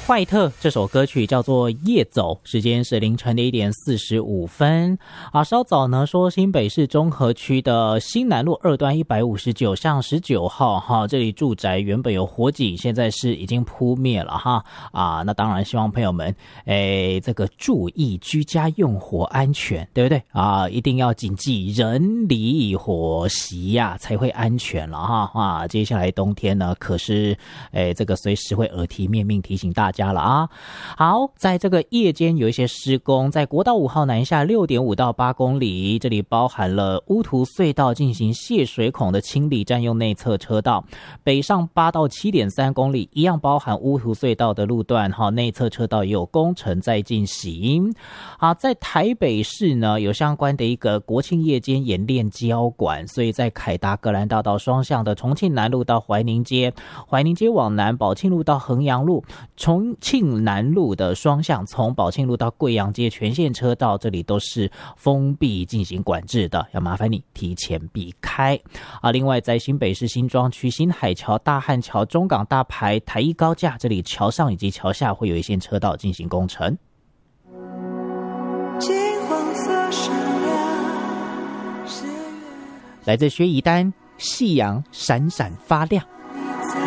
坏特这首歌曲叫做《夜走》，时间是凌晨的1:45稍早呢说新北市中和区的新南路二段159巷19号这里住宅原本有火警，现在是已经扑灭了那当然希望朋友们这个注意居家用火安全，对不对一定要谨记人离火熄才会安全了接下来冬天呢可是这个随时会耳提面命提醒大家了好，在这个夜间有一些施工，在国道5号南下6.5到8公里，这里包含了乌涂隧道进行泄水孔的清理，占用内侧车道，北上8到7.3公里一样包含乌涂隧道的路段内侧车道也有工程在进行在台北市呢有相关的一个国庆夜间演练交管，所以在凯达格兰大道双向的重庆南路到怀宁街，怀宁街往南宝庆路到衡阳路，重庆南路的双向从宝庆路到贵阳街全线车道这里都是封闭进行管制的，要麻烦你提前避开另外在新北市新庄区新海桥、大汉桥、中港大排、台一高架这里桥上以及桥下会有一线车道进行工程。金黄色闪亮，来自薛逸丹，夕阳闪闪发亮。